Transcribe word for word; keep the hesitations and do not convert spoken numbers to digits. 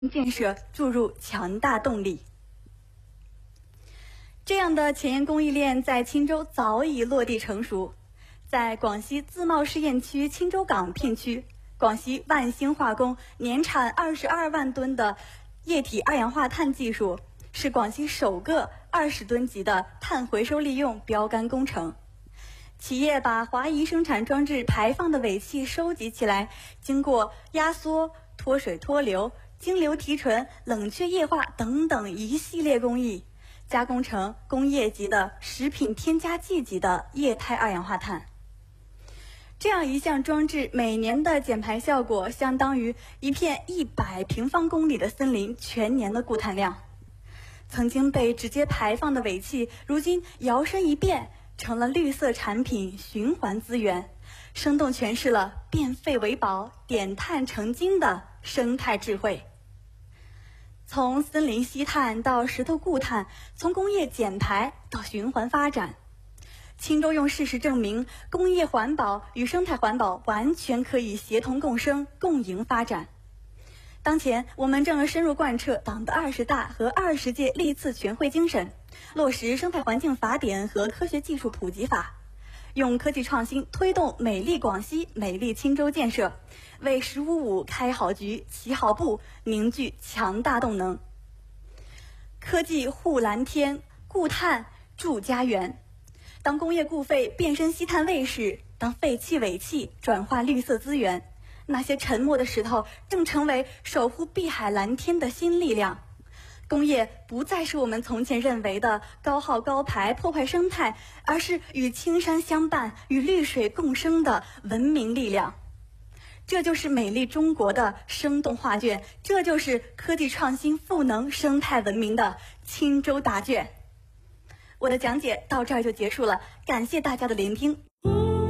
建设注入强大动力。这样的前沿供应链在钦州早已落地成熟。在广西自贸试验区钦州港片区，广西万兴化工年产二十二万吨的液体二氧化碳技术，是广西首个二十吨级的碳回收利用标杆工程。企业把华谊生产装置排放的尾气收集起来，经过压缩、脱水脱硫、精流提纯、冷却液化等等一系列工艺，加工成工业级的食品添加剂级的液态二氧化碳。这样一项装置每年的减排效果相当于一片一百平方公里的森林全年的固碳量。曾经被直接排放的尾气，如今摇身一变成了绿色产品循环资源，生动诠释了变废为宝、点碳成金的生态智慧。从森林吸碳到石头固碳，从工业减排到循环发展，钦州用事实证明，工业环保与生态环保完全可以协同共生、共赢发展。当前，我们正深入贯彻党的二十大和二十届历次全会精神，落实生态环境法典和科学技术普及法，用科技创新推动美丽广西、美丽钦州建设，为“十五五”开好局、起好步，凝聚强大动能。科技护蓝天，固碳筑家园。当工业固废变身吸碳卫士，当废气尾气转化绿色资源，那些沉默的石头正成为守护碧海蓝天的新力量。工业不再是我们从前认为的高耗高排破坏生态，而是与青山相伴、与绿水共生的文明力量。这就是美丽中国的生动画卷，这就是科技创新赋能生态文明的钦州答卷。我的讲解到这儿就结束了，感谢大家的聆听。